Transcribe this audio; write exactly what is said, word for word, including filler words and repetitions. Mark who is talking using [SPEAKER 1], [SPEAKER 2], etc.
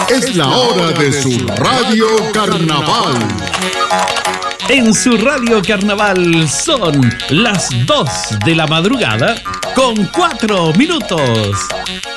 [SPEAKER 1] Es la hora de su Radio Carnaval.
[SPEAKER 2] En su Radio Carnaval son las dos de la madrugada con cuatro minutos.